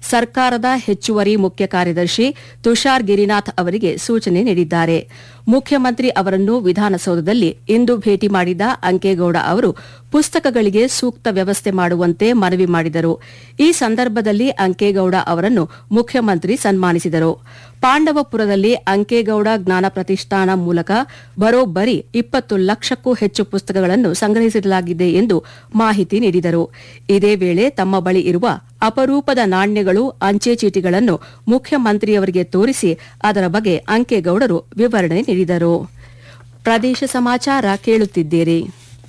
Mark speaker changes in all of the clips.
Speaker 1: ಸರ್ಕಾರದ ಹೆಚ್ಚುವರಿ ಮುಖ್ಯ ಕಾರ್ಯದರ್ಶಿ ತುಷಾರ್ ಗಿರಿನಾಥ್ ಅವರಿಗೆ ಸೂಚನೆ ನೀಡಿದ್ದಾರೆ. ಮುಖ್ಯಮಂತ್ರಿ ಅವರನ್ನು ವಿಧಾನಸೌಧದಲ್ಲಿ ಇಂದು ಭೇಟಿ ಮಾಡಿದ ಅಂಕೇಗೌಡ ಅವರು ಪುಸ್ತಕಗಳಿಗೆ ಸೂಕ್ತ ವ್ಯವಸ್ಥೆ ಮಾಡುವಂತೆ ಮನವಿ ಮಾಡಿದರು. ಈ ಸಂದರ್ಭದಲ್ಲಿ ಅಂಕೇಗೌಡ ಅವರನ್ನು ಮುಖ್ಯಮಂತ್ರಿ ಸನ್ಮಾನಿಸಿದರು. ಪಾಂಡವಪುರದಲ್ಲಿ ಅಂಕೇಗೌಡ ಜ್ಞಾನ ಪ್ರತಿಷ್ಠಾನ ಮೂಲಕ ಬರೋಬ್ಬರಿ 20 ಲಕ್ಷಕ್ಕೂ ಹೆಚ್ಚು ಪುಸ್ತಕಗಳನ್ನು ಸಂಗ್ರಹಿಸಲಾಗಿದೆ ಎಂದು ಮಾಹಿತಿ ನೀಡಿದರು. ಇದೇ ವೇಳೆ ತಮ್ಮ ಬಳಿ ಇರುವ ಅಪರೂಪದ ನಾಣ್ಯಗಳು, ಅಂಚೆ ಚೀಟಿಗಳನ್ನು ಮುಖ್ಯಮಂತ್ರಿಯವರಿಗೆ ತೋರಿಸಿ ಅದರ ಬಗ್ಗೆ ಅಂಕೇಗೌಡರು ವಿವರಣೆ ನೀಡಿದರು. ಪ್ರದೇಶ ಸಮಾಚಾರ ಕೇಳುತ್ತಿದ್ದೀರಿ.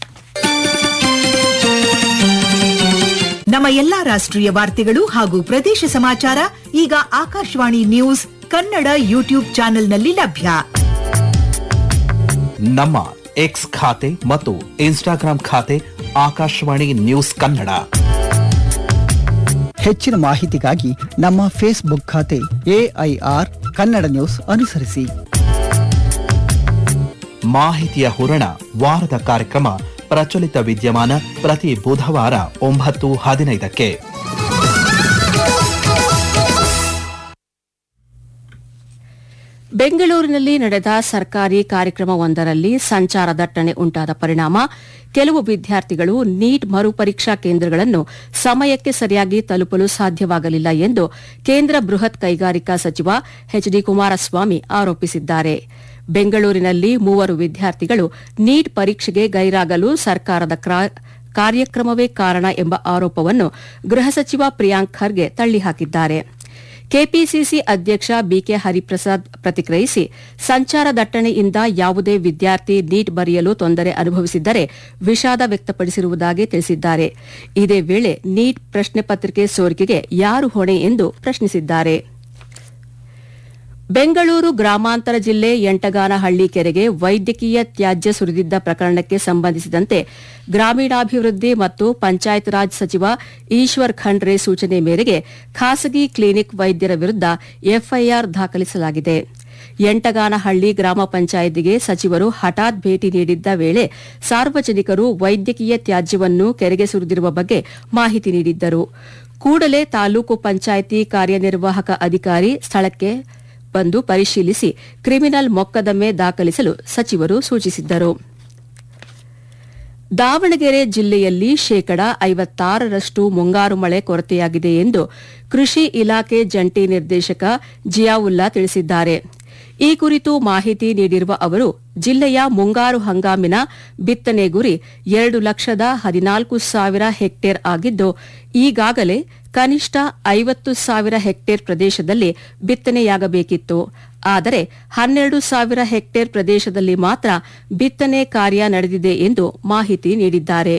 Speaker 2: ನಮ್ಮ ಎಲ್ಲಾ ರಾಷ್ಟ್ರೀಯ ವಾರ್ತೆಗಳು ಹಾಗೂ ಪ್ರದೇಶ ಸಮಾಚಾರ ಈಗ ಆಕಾಶವಾಣಿ ನ್ಯೂಸ್ ಕನ್ನಡ ಯೂಟ್ಯೂಬ್ ಚಾನೆಲ್ನಲ್ಲಿ ಲಭ್ಯ.
Speaker 3: ನಮ್ಮ ಎಕ್ಸ್ ಖಾತೆ ಮತ್ತು ಇನ್ಸ್ಟಾಗ್ರಾಂ ಖಾತೆ ಆಕಾಶವಾಣಿ ನ್ಯೂಸ್ ಕನ್ನಡ.
Speaker 4: ಹೆಚ್ಚಿನ ಮಾಹಿತಿಗಾಗಿ ನಮ್ಮ ಫೇಸ್ಬುಕ್ ಖಾತೆ AIR ಕನ್ನಡ ನ್ಯೂಸ್ ಅನುಸರಿಸಿ.
Speaker 3: ಮಾಹಿತಿಯ ಹೂರಣ ವಾರದ ಕಾರ್ಯಕ್ರಮ ಪ್ರಚಲಿತ ವಿದ್ಯಮಾನ ಪ್ರತಿ ಬುಧವಾರ 9:15ಕ್ಕೆ.
Speaker 1: ಬೆಂಗಳೂರಿನಲ್ಲಿ ನಡೆದ ಸರ್ಕಾರಿ ಕಾರ್ಯಕ್ರಮವೊಂದರಲ್ಲಿ ಸಂಚಾರ ದಟ್ಟಣೆ ಉಂಟಾದ ಪರಿಣಾಮ ಕೆಲವು ವಿದ್ಯಾರ್ಥಿಗಳು ನೀಟ್ ಮರುಪರೀಕ್ಷಾ ಕೇಂದ್ರಗಳನ್ನು ಸಮಯಕ್ಕೆ ಸರಿಯಾಗಿ ತಲುಪಲು ಸಾಧ್ಯವಾಗಲಿಲ್ಲ ಎಂದು ಕೇಂದ್ರ ಬೃಹತ್ ಕೈಗಾರಿಕಾ ಸಚಿವ ಎಚ್ ಡಿ ಕುಮಾರಸ್ವಾಮಿ ಆರೋಪಿಸಿದ್ದಾರೆ. ಬೆಂಗಳೂರಿನಲ್ಲಿ 3 ವಿದ್ಯಾರ್ಥಿಗಳು ನೀಟ್ ಪರೀಕ್ಷೆಗೆ ಗೈರಾಗಲು ಸರ್ಕಾರದ ಕಾರ್ಯಕ್ರಮವೇ ಕಾರಣ ಎಂಬ ಆರೋಪವನ್ನು ಗೃಹ ಸಚಿವ ಪ್ರಿಯಾಂಕ್ ಖರ್ಗೆ ತಳ್ಳಿಹಾಕಿದ್ದಾರೆ. ಕೆಪಿಸಿಸಿ ಅಧ್ಯಕ್ಷ ಬಿಕೆ ಹರಿಪ್ರಸಾದ್ ಪ್ರತಿಕ್ರಿಯಿಸಿ, ಸಂಚಾರ ದಟ್ಟಣೆಯಿಂದ ಯಾವುದೇ ವಿದ್ಯಾರ್ಥಿ ನೀಟ್ ಬರೆಯಲು ತೊಂದರೆ ಅನುಭವಿಸಿದ್ದರೆ ವಿಷಾದ ವ್ಯಕ್ತಪಡಿಸಿರುವುದಾಗಿ ತಿಳಿಸಿದ್ದಾರೆ. ಇದೇ ವೇಳೆ ನೀಟ್ ಪ್ರಶ್ನೆ ಪತ್ರಿಕೆ ಸೋರಿಕೆಗೆ ಯಾರು ಹೊಣೆ ಎಂದು ಪ್ರಶ್ನಿಸಿದ್ದಾರೆ. ಬೆಂಗಳೂರು ಗ್ರಾಮಾಂತರ ಜಿಲ್ಲೆ ಯಂಟಗಾನಹಳ್ಳಿ ಕೆರೆಗೆ ವೈದ್ಯಕೀಯ ತ್ಯಾಜ್ಯ ಸುರಿದಿದ್ದ ಪ್ರಕರಣಕ್ಕೆ ಸಂಬಂಧಿಸಿದಂತೆ ಗ್ರಾಮೀಣಾಭಿವೃದ್ಧಿ ಮತ್ತು ಪಂಚಾಯತ್ ರಾಜ್ ಸಚಿವ ಈಶ್ವರ್ ಖಂಡ್ರೆ ಸೂಚನೆ ಮೇರೆಗೆ ಖಾಸಗಿ ಕ್ಲಿನಿಕ್ ವೈದ್ಯರ ವಿರುದ್ದ ಎಫ್ಐಆರ್ ದಾಖಲಿಸಲಾಗಿದೆ. ಯಂಟಗಾನಹಳ್ಳಿ ಗ್ರಾಮ ಪಂಚಾಯಿತಿಗೆ ಸಚಿವರು ಹಠಾತ್ ಭೇಟಿ ನೀಡಿದ್ದ ವೇಳೆ ಸಾರ್ವಜನಿಕರು ವೈದ್ಯಕೀಯ ತ್ಯಾಜ್ಯವನ್ನು ಕೆರೆಗೆ ಸುರಿದಿರುವ ಬಗ್ಗೆ ಮಾಹಿತಿ ನೀಡಿದ್ದರು. ಕೂಡಲೇ ತಾಲೂಕು ಪಂಚಾಯಿತಿ ಕಾರ್ಯನಿರ್ವಾಹಕ ಅಧಿಕಾರಿ ಸ್ಥಳಕ್ಕೆ ಬಂದು ಪರಿಶೀಲಿಸಿ ಕ್ರಿಮಿನಲ್ ಮೊಕದ್ದಮೆ ದಾಖಲಿಸಲು ಸಚಿವರು ಸೂಚಿಸಿದ್ದರು. ದಾವಣಗೆರೆ ಜಿಲ್ಲೆಯಲ್ಲಿ 56% ಮುಂಗಾರು ಮಳೆ ಕೊರತೆಯಾಗಿದೆ ಎಂದು ಕೃಷಿ ಇಲಾಖೆ ಜಂಟಿ ನಿರ್ದೇಶಕ ಜಿಯಾವುಲ್ಲಾ ತಿಳಿಸಿದ್ದಾರೆ. ಈ ಕುರಿತು ಮಾಹಿತಿ ನೀಡಿರುವ ಅವರು, ಜಿಲ್ಲೆಯ ಮುಂಗಾರು ಹಂಗಾಮಿನ ಬಿತ್ತನೆ ಗುರಿ 2,14,000 ಹೆಕ್ಟೇರ್ ಆಗಿದ್ದು, ಈಗಾಗಲೇ ಕನಿಷ್ಠ 50,000 ಹೆಕ್ಟೇರ್ ಪ್ರದೇಶದಲ್ಲಿ ಬಿತ್ತನೆಯಾಗಬೇಕಿತ್ತು. ಆದರೆ 12,000 ಹೆಕ್ಟೇರ್ ಪ್ರದೇಶದಲ್ಲಿ ಮಾತ್ರ ಬಿತ್ತನೆ ಕಾರ್ಯ ನಡೆದಿದೆ ಎಂದು ಮಾಹಿತಿ ನೀಡಿದ್ದಾರೆ.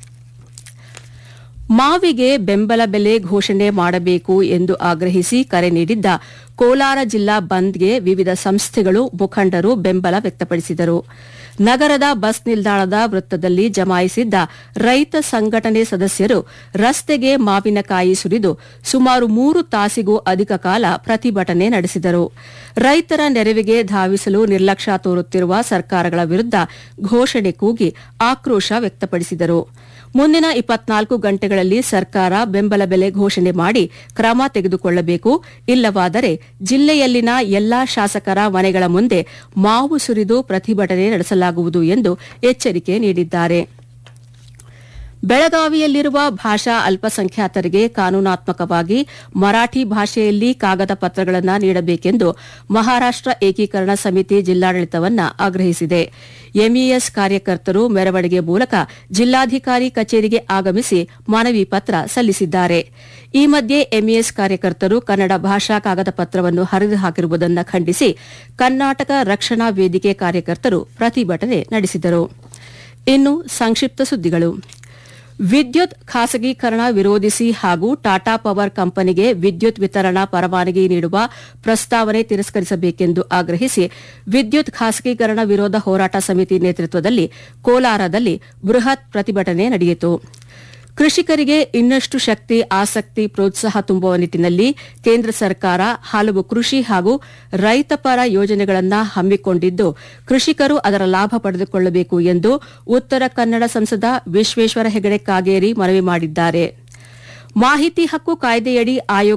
Speaker 1: ಮಾವಿಗೆ ಬೆಂಬಲ ಬೆಲೆ ಘೋಷಣೆ ಮಾಡಬೇಕು ಎಂದು ಆಗ್ರಹಿಸಿ ಕರೆ ನೀಡಿದ್ದ ಕೋಲಾರ ಜಿಲ್ಲಾ ಬಂದ್ಗೆ ವಿವಿಧ ಸಂಸ್ಥೆಗಳು, ಮುಖಂಡರು ಬೆಂಬಲ ವ್ಯಕ್ತಪಡಿಸಿದರು. ನಗರದ ಬಸ್ ನಿಲ್ದಾಣದ ವೃತ್ತದಲ್ಲಿ ಜಮಾಯಿಸಿದ್ದ ರೈತ ಸಂಘಟನೆ ಸದಸ್ಯರು ರಸ್ತೆಗೆ ಮಾವಿನಕಾಯಿ ಸುರಿದು ಸುಮಾರು 3 ತಾಸಿಗೂ ಅಧಿಕ ಕಾಲ ಪ್ರತಿಭಟನೆ ನಡೆಸಿದರು. ರೈತರ ನೆರವಿಗೆ ಧಾವಿಸಲು ನಿರ್ಲಕ್ಷ್ಯ ತೋರುತ್ತಿರುವ ಸರ್ಕಾರಗಳ ವಿರುದ್ದ ಘೋಷಣೆ ಕೂಗಿ ಆಕ್ರೋಶ ವ್ಯಕ್ತಪಡಿಸಿದರು. ಮುಂದಿನ 24 ಗಂಟೆಗಳಲ್ಲಿ ಸರ್ಕಾರ ಬೆಂಬಲ ಬೆಲೆ ಘೋಷಣೆ ಮಾಡಿ ಕ್ರಮ ತೆಗೆದುಕೊಳ್ಳಬೇಕು, ಇಲ್ಲವಾದರೆ ಜಿಲ್ಲೆಯಲ್ಲಿನ ಎಲ್ಲಾ ಶಾಸಕರ ಮನೆಗಳ ಮುಂದೆ ಮಾವು ಸುರಿದು ಪ್ರತಿಭಟನೆ ನಡೆಸಲಾಗುವುದು ಎಂದು ಎಚ್ಚರಿಕೆ ನೀಡಿದ್ದಾರೆ. ಬೆಳಗಾವಿಯಲ್ಲಿರುವ ಭಾಷಾ ಅಲ್ಪಸಂಖ್ಯಾತರಿಗೆ ಕಾನೂನಾತ್ಮಕವಾಗಿ ಮರಾಠಿ ಭಾಷೆಯಲ್ಲಿ ಕಾಗದ ಪತ್ರಗಳನ್ನು ನೀಡಬೇಕೆಂದು ಮಹಾರಾಷ್ಟ್ರ ಏಕೀಕರಣ ಸಮಿತಿ ಜಿಲ್ಲಾಡಳಿತವನ್ನು ಆಗ್ರಹಿಸಿದೆ. ಎಂಇಎಸ್ ಕಾರ್ಯಕರ್ತರು ಮೆರವಣಿಗೆ ಮೂಲಕ ಜಿಲ್ಲಾಧಿಕಾರಿ ಕಚೇರಿಗೆ ಆಗಮಿಸಿ ಮನವಿ ಪತ್ರ ಸಲ್ಲಿಸಿದ್ದಾರೆ. ಈ ಮಧ್ಯೆ ಎಂಇಎಸ್ ಕಾರ್ಯಕರ್ತರು ಕನ್ನಡ ಭಾಷಾ ಕಾಗದ ಪತ್ರವನ್ನು ಹರಿದು ಹಾಕಿರುವುದನ್ನು ಖಂಡಿಸಿ ಕರ್ನಾಟಕ ರಕ್ಷಣಾ ವೇದಿಕೆ ಕಾರ್ಯಕರ್ತರು ಪ್ರತಿಭಟನೆ ನಡೆಸಿದರು. ಇನ್ನು ಸಂಕ್ಷಿಪ್ತ ಸುದ್ದಿಗಳು. ವಿದ್ಯುತ್ ಖಾಸಗೀಕರಣ ವಿರೋಧಿಸಿ ಹಾಗೂ ಟಾಟಾ ಪವರ್ ಕಂಪನಿಗೆ ವಿದ್ಯುತ್ ವಿತರಣಾ ಪರವಾನಗಿ ನೀಡುವ ಪ್ರಸ್ತಾವನೆ ತಿರಸ್ಕರಿಸಬೇಕೆಂದು ಆಗ್ರಹಿಸಿ ವಿದ್ಯುತ್ ಖಾಸಗೀಕರಣ ವಿರೋಧ ಹೋರಾಟ ಸಮಿತಿ ನೇತೃತ್ವದಲ್ಲಿ ಕೋಲಾರದಲ್ಲಿ ಬೃಹತ್ ಪ್ರತಿಭಟನೆ ನಡೆಯಿತು. ಕೃಷಿಕರಿಗೆ ಇನ್ನಷ್ಟು ಶಕ್ತಿ, ಆಸಕ್ತಿ, ಪ್ರೋತ್ಸಾಹ ತುಂಬುವ ನಿಟ್ಟಿನಲ್ಲಿ ಕೇಂದ್ರ ಸರ್ಕಾರ ಹಲವು ಕೃಷಿ ಹಾಗೂ ರೈತಪರ ಯೋಜನೆಗಳನ್ನು ಹಮ್ಮಿಕೊಂಡಿದ್ದು, ಕೃಷಿಕರು ಅದರ ಲಾಭ ಪಡೆದುಕೊಳ್ಳಬೇಕು ಎಂದು ಉತ್ತರ ಕನ್ನಡ ಸಂಸದ ವಿಶ್ವೇಶ್ವರ ಹೆಗಡೆ ಕಾಗೇರಿ ಮನವಿ ಮಾಡಿದ್ದಾರೆ. ಮಾಹಿತಿ ಹಕ್ಕು ಕಾಯ್ದೆಯಡಿ ಆಯೋಗ